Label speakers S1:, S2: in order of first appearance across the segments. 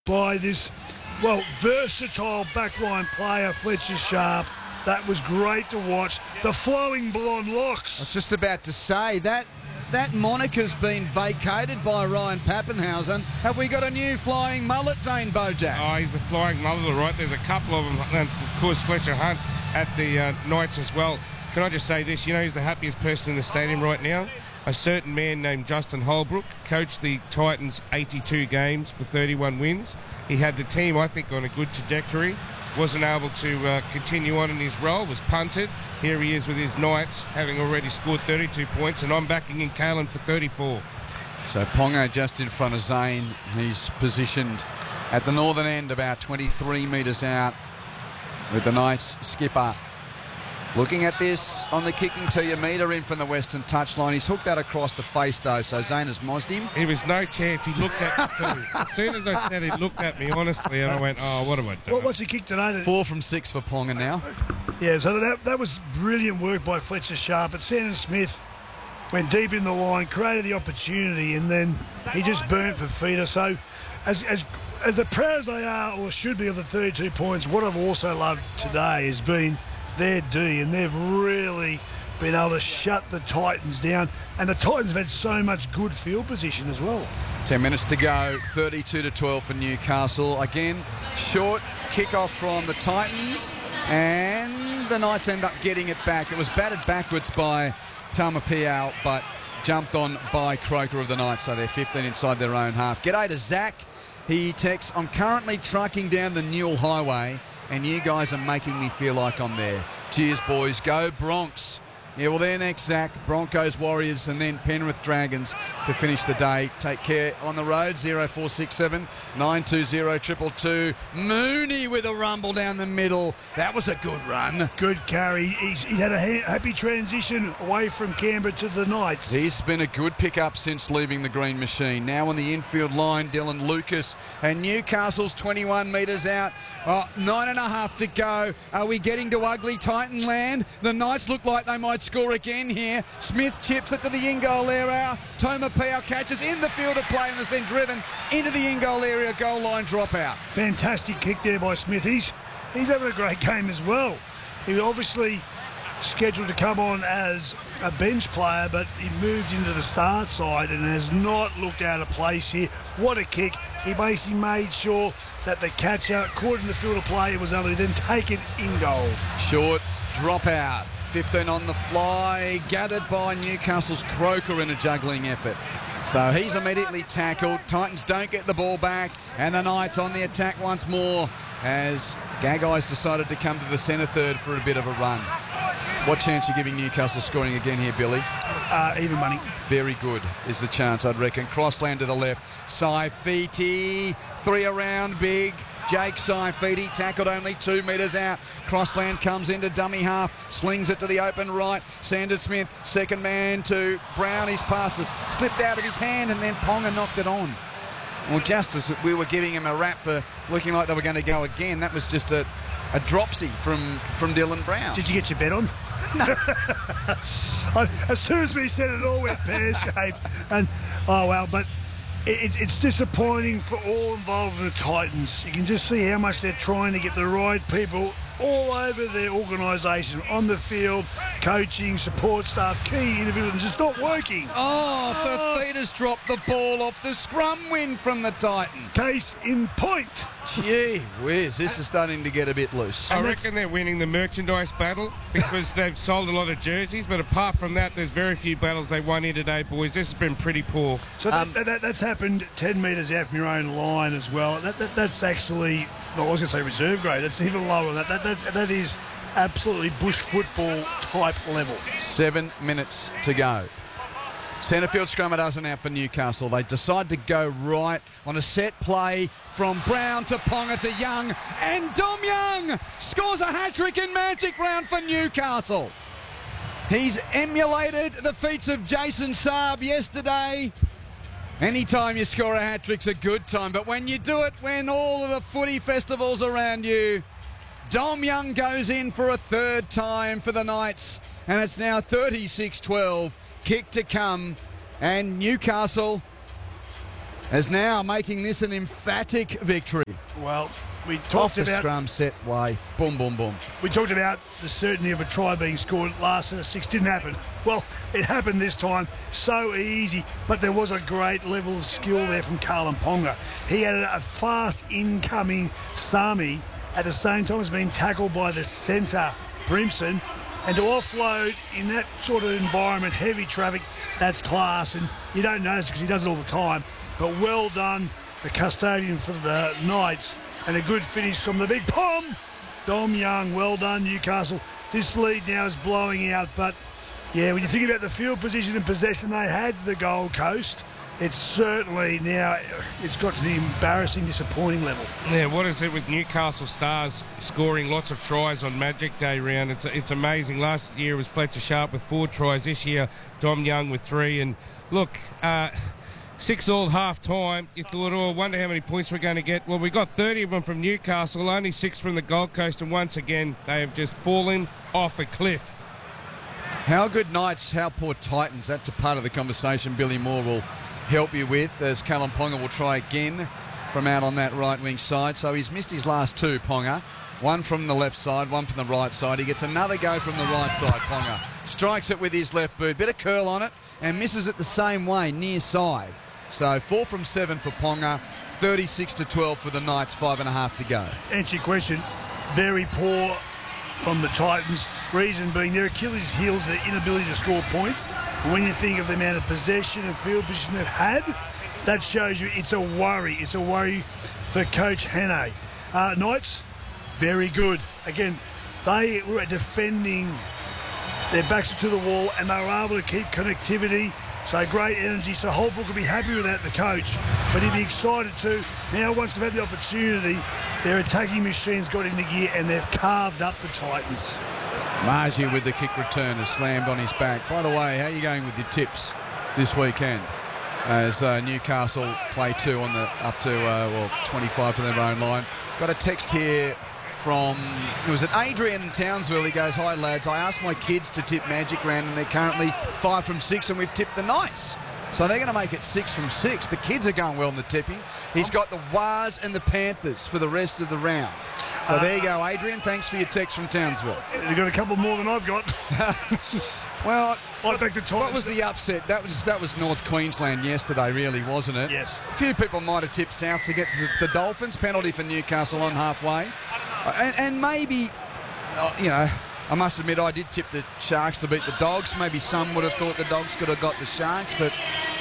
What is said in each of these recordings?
S1: by this, well, versatile backline player, Fletcher Sharp. That was great to watch. The flowing blonde locks.
S2: I was just about to say that moniker's been vacated by Ryan Pappenhausen. Have we got a new flying mullet, Zane Bojack?
S3: Oh, he's the flying mullet, all right. There's a couple of them. And of course, Fletcher Hunt at the Knights as well. Can I just say this? You know who's the happiest person in the stadium right now? A certain man named Justin Holbrook coached the Titans 82 games for 31 wins. He had the team, I think, on a good trajectory. Wasn't able to continue on in his role, was punted. Here he is with his Knights, having already scored 32 points, and I'm backing in Kalen for 34.
S2: So Ponga just in front of Zane. He's positioned at the northern end, about 23 metres out, with the Knights skipper looking at this on the kicking tee, a metre in from the western touchline. He's hooked that across the face, though, so Zane has mozzed him.
S3: There was no chance. He looked at me, too. As soon as I said it, he looked at me, honestly, and I went, oh, what am I doing?
S1: What's he kicked today?
S2: 4 from 6 for Ponga now.
S1: Yeah, so that was brilliant work by Fletcher Sharp. But Sandon Smith went deep in the line, created the opportunity, and then he just burnt for feeder. So as the proud as they are, or should be, of the 32 points, what I've also loved today has been their D, and they've really been able to shut the Titans down. And the Titans have had so much good field position as well.
S2: 10 minutes to go, 32-12 for Newcastle. Again, short kick-off from the Titans, and the Knights end up getting it back. It was batted backwards by Tamapiao, but jumped on by Croker of the Knights, so they're 15 inside their own half. G'day to Zach. He texts, I'm currently trucking down the Newell Highway, and you guys are making me feel like I'm there. Cheers, boys. Go Bronx. Yeah, well, they're next, Zach. Broncos, Warriors, and then Penrith Dragons to finish the day. Take care on the road. 0467 920 222. Mooney with a rumble down the middle. That was a good run.
S1: Good carry. He's had a happy transition away from Canberra to the Knights.
S2: He's been a good pickup since leaving the green machine. Now on the infield line, Dylan Lucas. And Newcastle's 21 metres out. 9.5 to go. Are we getting to ugly Titan land? The Knights look like they might score again here. Smith chips it to the in-goal area. Tomapeo catches in the field of play and is then driven into the in-goal area. Goal line dropout.
S1: Fantastic kick there by Smith. He's having a great game as well. He was obviously scheduled to come on as a bench player, but he moved into the start side and has not looked out of place here. What a kick. He basically made sure that the catcher caught in the field of play and was able to then take it in goal.
S2: Short dropout. 15 on the fly, gathered by Newcastle's Croker in a juggling effort. So he's immediately tackled. Titans don't get the ball back, and the Knights on the attack once more as Gaggai's decided to come to the centre third for a bit of a run. What chance are you giving Newcastle scoring again here, Billy?
S1: Even money.
S2: Very good is the chance, I'd reckon. Crossland to the left. Saifiti, 3 around big. Jake Saifiti tackled only 2 metres out. Crossland comes into dummy half, slings it to the open right. Sandon Smith, second man to Brown. His passes slipped out of his hand, and then Ponga knocked it on. Well, just as we were giving him a rap for looking like they were going to go again, that was just a dropsy from Dylan Brown.
S1: Did you get your bet on?
S2: No.
S1: As soon as we said it, all went pear-shaped. And, oh, well, but it's disappointing for all involved in the Titans. You can just see how much they're trying to get the right people all over their organisation, on the field, coaching, support staff, key individuals, and just not working.
S2: Fafita's dropped the ball off the scrum win from the Titans.
S1: Case in point.
S2: Gee whiz, this is starting to get a bit loose.
S3: I reckon they're winning the merchandise battle because they've sold a lot of jerseys, but apart from that, there's very few battles they won here today, boys. This has been pretty poor.
S1: So that's happened 10 metres out from your own line as well. That's actually, I was going to say reserve grade. That's even lower than that. That is absolutely bush football type level.
S2: 7 minutes to go. Centrefield scrum a dozen out for Newcastle. They decide to go right on a set play from Brown to Ponga to Young, and Dom Young scores a hat-trick in Magic Round for Newcastle. He's emulated the feats of Jason Saab yesterday. Anytime you score a hat-trick's a good time, but when you do it when all of the footy festivals around you, Dom Young goes in for a third time for the Knights, and it's now 36-12. Kick to come, and Newcastle as now making this an emphatic victory.
S1: Well, we
S2: Off
S1: talked
S2: the
S1: about
S2: scrum set way. Boom, boom, boom.
S1: we talked about the certainty of a try being scored last set of 6. Didn't happen. Well, it happened this time. So easy, but there was a great level of skill there from Carlin Ponga. He had a fast incoming Sami at the same time as being tackled by the centre Brimson, and to offload in that sort of environment, heavy traffic, that's class, and you don't notice because he does it all the time. But well done, the custodian for the Knights, and a good finish from the big Pom. Dom Young, well done, Newcastle. This lead now is blowing out, but yeah, when you think about the field position and possession they had, the Gold Coast, it's certainly now, it's got to the embarrassing, disappointing level.
S3: Yeah, what is it with Newcastle Stars scoring lots of tries on Magic Day round? It's amazing. Last year it was Fletcher Sharp with 4 tries. This year, Dom Young with 3. And look, 6-all half-time. You thought, oh, I wonder how many points we're going to get. Well, we got 30 of them from Newcastle, only 6 from the Gold Coast, and once again, they have just fallen off a cliff.
S2: How good Knights, how poor Titans. That's a part of the conversation Billy Moore will help you with, as Callum Ponga will try again from out on that right wing side. So he's missed his last 2, Ponga. 1 from the left side, 1 from the right side. He gets another go from the right side, Ponga. Strikes it with his left boot. Bit of curl on it and misses it the same way, near side. So 4 from 7 for Ponga, 36-12 for the Knights, 5.5 to go.
S1: Answer your question, very poor from the Titans. Reason being their Achilles heel is their inability to score points. And when you think of the amount of possession and field position they've had, that shows you it's a worry. It's a worry for Coach Hannay. Knights, very good. Again, they were defending their backs to the wall and they were able to keep connectivity. So great energy. So Holbrook will be happy with that, the coach. But he'd be excited too. Now, once they've had the opportunity, their attacking machines got into gear and they've carved up the Titans.
S2: Margie with the kick return has slammed on his back. By the way, how are you going with your tips this weekend? As Newcastle play 2 on the up to 25 for their own line. Got a text here from, was it Adrian in Townsville? He goes, hi lads, I asked my kids to tip Magic Round and they're currently 5 from 6 and we've tipped the Knights. So they're going to make it 6 from 6. The kids are going well in the tipping. He's got the Wars and the Panthers for the rest of the round. So there you go, Adrian. Thanks for your text from Townsville.
S1: You've got a couple more than I've got.
S2: Well,
S1: what
S2: was the upset? That was North Queensland yesterday, really, wasn't it?
S1: Yes.
S2: A few people might have tipped South to get the Dolphins. Penalty for Newcastle on halfway. And maybe, I must admit, I did tip the Sharks to beat the Dogs. Maybe some would have thought the Dogs could have got the Sharks, but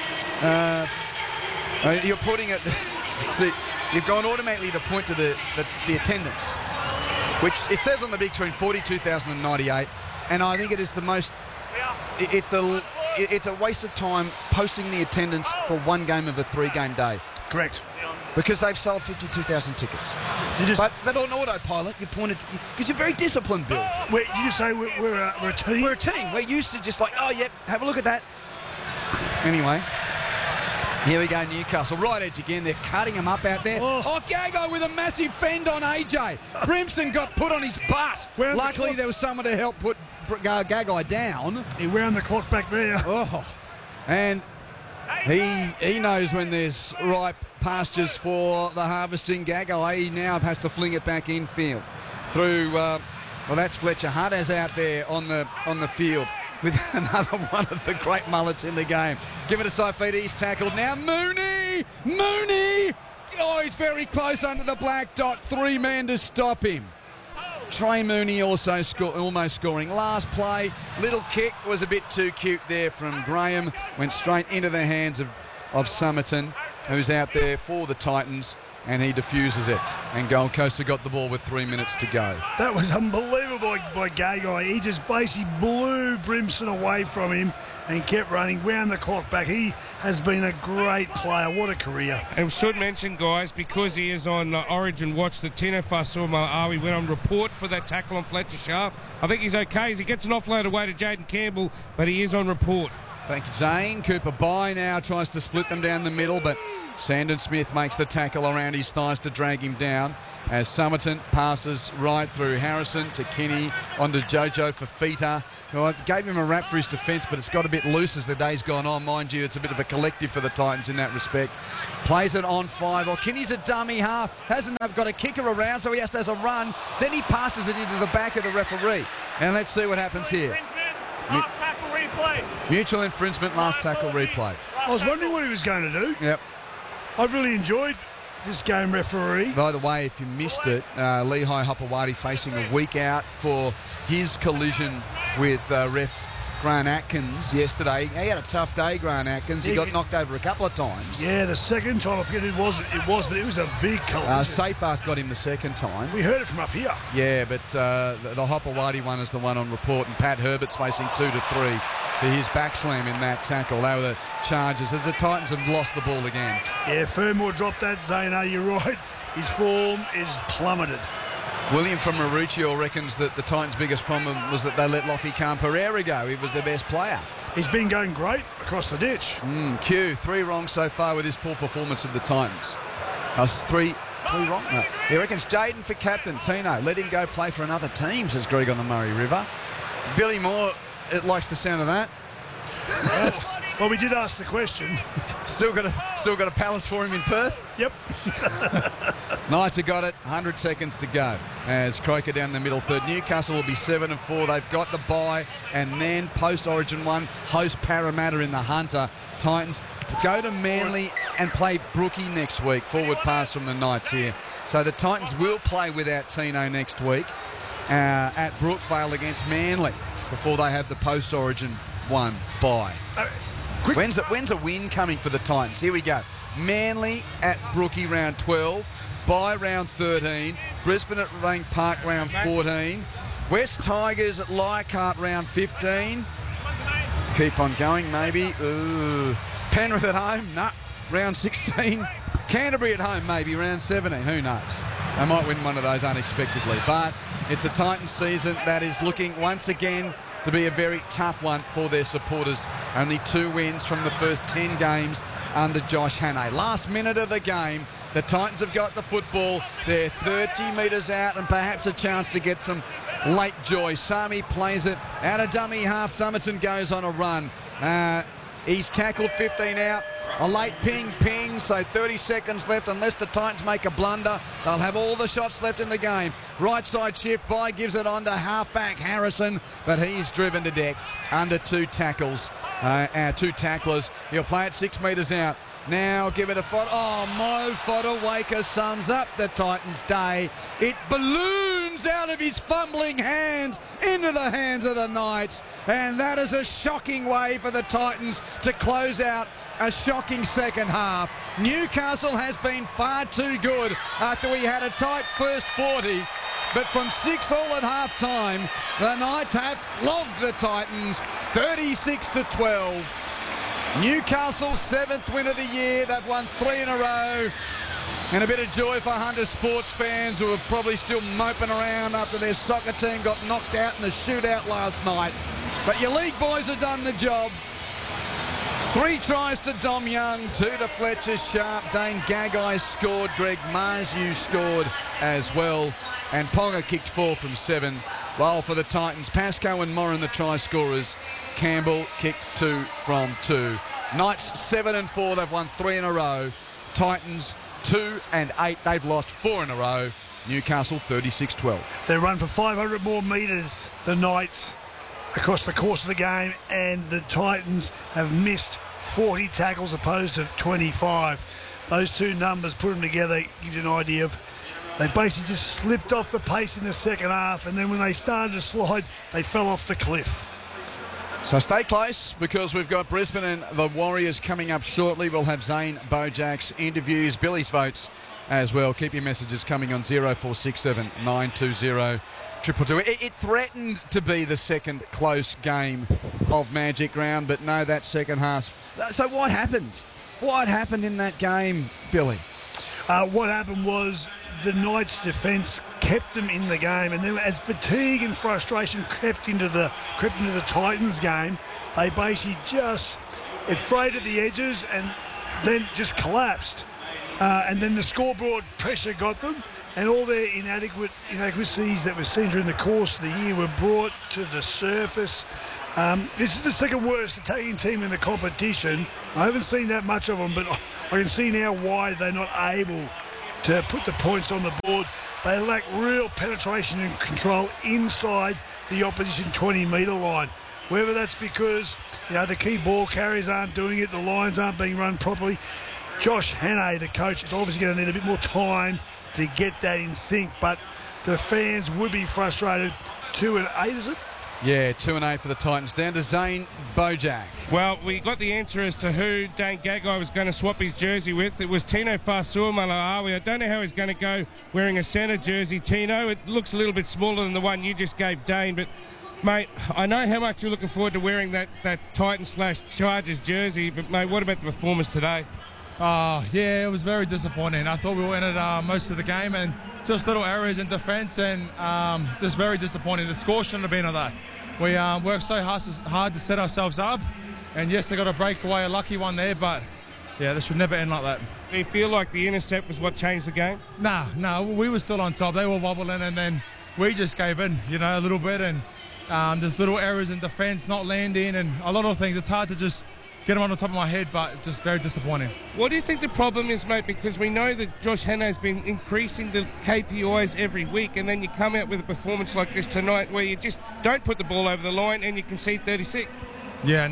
S2: you're putting it... See, you've gone automatically to point to the attendance, which it says on the big screen 42,098, and I think it is the most. It's a waste of time posting the attendance for one game of a 3-game day.
S1: Correct.
S2: Because they've sold 52,000 tickets. But on autopilot, you pointed because you're very disciplined, Bill.
S1: You just say we're a team.
S2: We're a team. We're used to just like, oh yep, have a look at that. Anyway. Here we go, Newcastle. Right edge again. They're cutting him up out there. Oh, Gagai with a massive fend on AJ. Brimson got put on his butt. Luckily, there was someone to help put Gagai down.
S1: He wound the clock back there.
S2: Oh, and he knows when there's ripe pastures for the harvesting. Gagai, he now has to fling it back infield. Through, that's Fletcher Hunters out there on the field. With another one of the great mullets in the game. Give it a Saifiti, he's tackled now. Mooney! Oh, he's very close under the black dot. 3 men to stop him. Trey Mooney also almost scoring. Last play, little kick was a bit too cute there from Graham. Went straight into the hands of Somerton, who's out there for the Titans. And he diffuses it. And Gold Coast have got the ball with 3 minutes to go.
S1: That was unbelievable by Gagai. He just basically blew Brimson away from him and kept running, wound the clock back. He has been a great player. What a career.
S3: And we should mention, guys, because he is on Origin Watch, the Tina Fasuma went on report for that tackle on Fletcher Sharp. I think he's okay as he gets an offload away to Jaden Campbell, but he is on report.
S2: Thank you, Zane. Cooper Bye now tries to split them down the middle, but Sandon Smith makes the tackle around his thighs to drag him down as Somerton passes right through Harrison to Kinney onto Jojo Fafita. Well, I gave him a rap for his defence, but it's got to be bit loose as the day's gone on. Mind you, it's a bit of a collective for the Titans in that respect. Plays it on 5. Kinney's a dummy half. Hasn't got a kicker around, so he has a run. Then he passes it into the back of the referee. And let's see what happens here.
S4: Last tackle replay.
S2: Mutual infringement, last tackle replay.
S1: I was wondering what he was going to do.
S2: Yep.
S1: I've really enjoyed this game, referee.
S2: By the way, if you missed it, Lehigh Hopewadi facing a week out for his collision with ref Grant Atkins yesterday. He had a tough day, Grant Atkins. He got knocked over a couple of times.
S1: Yeah, the second time, I forget who it was, but it was a big collision.
S2: Seyfarth got him the second time.
S1: We heard it from up here.
S2: Yeah, but the Hopewadi one is the one on report, and Pat Herbert's facing 2 to 3 for his back slam in that tackle. They were the charges as the Titans have lost the ball again.
S1: Yeah, Fermor dropped that, Zano, you're right. His form is plummeted.
S2: William from Maruccio reckons that the Titans' biggest problem was that they let Lofi Khan Pereira go. He was their best player.
S1: He's been going great across the ditch.
S2: Q, 3 wrong so far with this poor performance of the Titans. That's three wrong? No. He reckons Jaden for captain. Tino, let him go play for another team, says Greg on the Murray River. Billy Moore, it likes the sound of that.
S1: Well, we did ask the question.
S2: Still got a palace for him in Perth?
S1: Yep.
S2: Knights have got it. 100 seconds to go. As Croker down the middle third. Newcastle will be 7-4. They've got the bye. And then post-Origin 1, host Parramatta in the Hunter. Titans go to Manly and play Brookie next week. Forward pass from the Knights here. So the Titans will play without Tino next week at Brookvale against Manly before they have the post-Origin 1 bye. When's a win coming for the Titans? Here we go. Manly at Brookie round 12. Bye round 13. Brisbane at Rank Park round 14. West Tigers at Leichhardt round 15. Keep on going maybe. Ooh. Penrith at home? Nah. Round 16. Canterbury at home maybe round 17. Who knows? They might win one of those unexpectedly. But it's a Titans season that is looking once again to be a very tough one for their supporters. Only 2 wins from the first 10 games under Josh Hannay. Last minute of the game, the Titans have got the football. They're 30 metres out and perhaps a chance to get some late joy. Sami plays it out of dummy half. Summerton goes on a run. He's tackled 15 out. A late ping, so 30 seconds left. Unless the Titans make a blunder, they'll have all the shots left in the game. Right side shift by, gives it on to halfback Harrison, but he's driven to deck under 2 tackles. 2 tacklers. He'll play it 6 metres out. Now give it a Fodder. Oh, Mo Fodawaker sums up the Titans' day. It balloons out of his fumbling hands into the hands of the Knights. And that is a shocking way for the Titans to close out a shocking second half. Newcastle has been far too good after we had a tight first 40. But from 6-all at half-time, the Knights have flogged the Titans 36-12. Newcastle's 7th win of the year. They've won 3 in a row. And a bit of joy for Hunter sports fans who are probably still moping around after their soccer team got knocked out in the shootout last night. But your league boys have done the job. 3 tries to Dom Young, 2 to Fletcher Sharp. Dane Gagai scored. Greg Marju scored as well. And Ponga kicked 4 from 7. While for the Titans, Pascoe and Moran, the try scorers. Campbell kicked 2 from 2. Knights 7-4. They've won 3 in a row. Titans 2-8. They've lost 4 in a row. Newcastle 36-12.
S1: They run for 500 more metres, the Knights, across the course of the game, and the Titans have missed 40 tackles opposed to 25. Those 2 numbers, put them together, give you an idea of they basically just slipped off the pace in the second half, and then when they started to slide, they fell off the cliff.
S2: So stay close because we've got Brisbane and the Warriors coming up shortly. We'll have Zane Bojak's interviews, Billy's votes as well. Keep your messages coming on 0467 920 222. It threatened to be the second close game of Magic Round, but no, that second half. So what happened? What happened in that game, Billy?
S1: What happened was the Knights' defence kept them in the game, and then as fatigue and frustration crept into the Titans' game, they basically just frayed at the edges and then just collapsed. And then the scoreboard pressure got them, and all their inadequacies that were seen during the course of the year were brought to the surface. This is the second worst attacking team in the competition. I haven't seen that much of them, but I can see now why they're not able to put the points on the board. They lack real penetration and control inside the opposition 20-metre line. Whether that's because the key ball carriers aren't doing it, the lines aren't being run properly. Josh Hannay, the coach, is obviously going to need a bit more time to get that in sync, but the fans would be frustrated. 2-8, is it?
S2: Yeah, 2-8 for the Titans. Down to Zane Bojack.
S3: Well, we got the answer as to who Dane Gagai was going to swap his jersey with. It was Tino Fa'asuamaleaui. I don't know how he's going to go wearing a centre jersey, Tino. It looks a little bit smaller than the one you just gave Dane, but mate, I know how much you're looking forward to wearing that Titans/Chargers jersey, but mate, what about the performance today?
S5: Yeah, it was very disappointing. I thought we were in it most of the game, and just little errors in defence, and just very disappointing. The score shouldn't have been on that. We worked so hard to set ourselves up, and yes, they got a breakaway, a lucky one there, but yeah, this should never end like that.
S3: So you feel like the intercept was what changed the game?
S5: No, we were still on top. They were wobbling, and then we just gave in, a little bit, and there's little errors in defence, not landing, and a lot of things. It's hard to just get them on the top of my head, but just very disappointing.
S3: What do you think the problem is, mate? Because we know that Josh Hannay has been increasing the KPIs every week, and then you come out with a performance like this tonight where you just don't put the ball over the line and you concede 36.
S5: Yeah,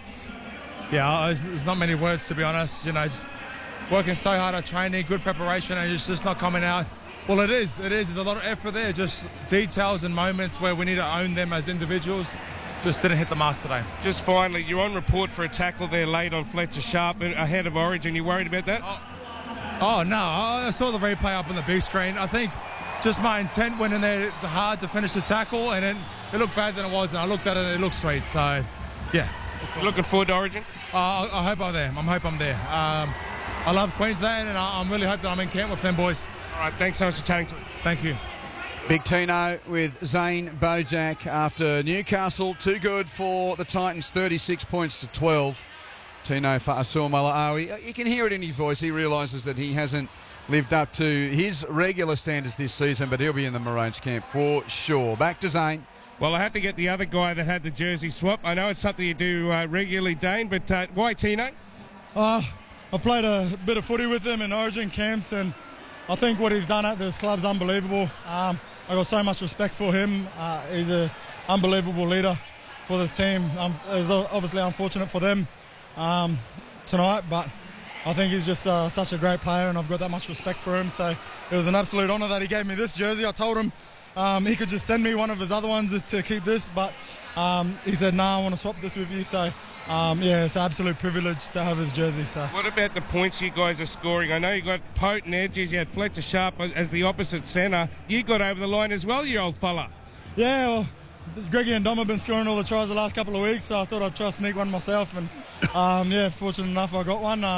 S5: there's not many words, to be honest. Just working so hard at training, good preparation, and it's just not coming out. Well, it is. There's a lot of effort there, just details and moments where we need to own them as individuals. Just didn't hit the mark today.
S3: Just finally, you're on report for a tackle there late on Fletcher Sharp ahead of Origin. You worried about that?
S5: Oh no, I saw the replay up on the big screen. I think just my intent went in there hard to finish the tackle, and then it looked better than it was, and I looked at it and it looked sweet. So, yeah.
S3: Looking forward to Origin?
S5: I hope I'm there. I hope I'm there. I love Queensland, and I'm really hoping I'm in camp with them boys.
S3: All right, thanks so much for chatting to us.
S5: Thank you.
S2: Big Tino with Zane Bojack after Newcastle. Too good for the Titans, 36 points to 12. Tino Fa'asuamaleaui. You can hear it in his voice. He realises that he hasn't lived up to his regular standards this season, but he'll be in the Maroons camp for sure. Back to Zane.
S3: Well, I had to get the other guy that had the jersey swap. I know it's something you do regularly, Dane, but why Tino?
S6: I played a bit of footy with him in Origin camps, and I think what he's done at this club's unbelievable. I got so much respect for him. He's an unbelievable leader for this team. It was obviously unfortunate for them tonight, but I think he's just such a great player, and I've got that much respect for him. So it was an absolute honour that he gave me this jersey. I told him he could just send me one of his other ones to keep this, but he said, "No, I want to swap this with you." So it's an absolute privilege to have his jersey. So.
S3: What about the points you guys are scoring? I know you got potent edges. You had Fletcher Sharp as the opposite centre. You got over the line as well, you old fella.
S6: Yeah, well, Greggy and Dom have been scoring all the tries the last couple of weeks, so I thought I'd try to sneak one myself. And fortunate enough, I got one.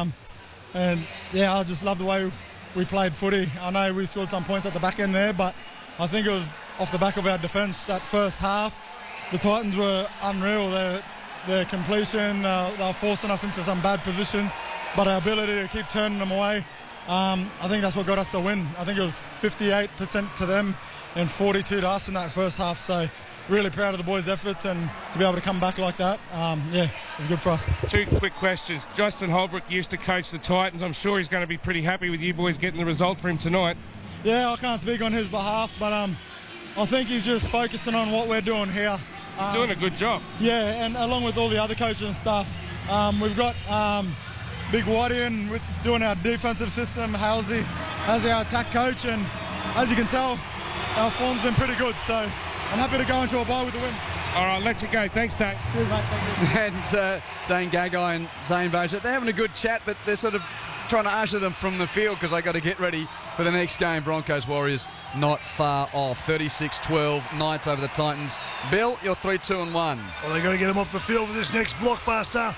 S6: I just love the way we played footy. I know we scored some points at the back end there, but I think it was off the back of our defence that first half. The Titans were unreal. Their completion, they were forcing us into some bad positions, but our ability to keep turning them away, I think that's what got us the win. I think it was 58% to them and 42 to us in that first half. So really proud of the boys' efforts, and to be able to come back like that, it was good for us. Two
S3: quick questions. Justin Holbrook used to coach the Titans. I'm sure he's going to be pretty happy with you boys getting the result for him tonight.
S6: Yeah, I can't speak on his behalf, but I think he's just focusing on what we're doing here.
S3: Doing a good job.
S6: Yeah, and along with all the other coaches and stuff. We've got Big Waddy in with doing our defensive system, Halsey as our attack coach, and as you can tell, our form's been pretty good, so I'm happy to go into a bye with the win.
S3: All right, let you go. Thanks, Dane.
S6: Cheers, mate. Thank you.
S2: And Dane Gagai and Zane Bojack, they're having a good chat, but they're sort of trying to usher them from the field because they got to get ready for the next game. Broncos Warriors not far off. 36-12, Knights over the Titans. Bill, you're 3-2-1.
S1: Well, they got to get them off the field for this next blockbuster.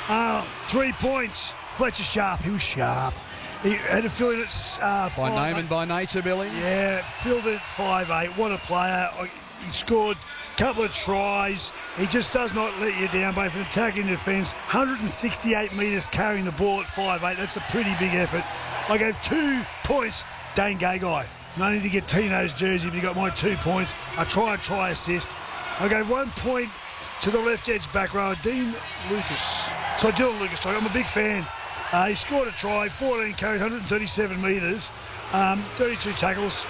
S1: 3 points. Fletcher Sharp, he was sharp. He had to fill in at
S2: by name and by nature, Billy.
S1: Yeah, filled in at 5'8". What a player. He scored a couple of tries. He just does not let you down, both in attack and defence. 168 metres carrying the ball at 5'8". That's a pretty big effort. I gave 2 points, Dane Gagai. No need to get Tino's jersey, but he got my 2 points. A try assist. I gave 1 point to the left edge back row, Dean Lucas. So Dylan Lucas, sorry, I'm a big fan. He scored a try, 14 carries, 137 metres, 32 tackles.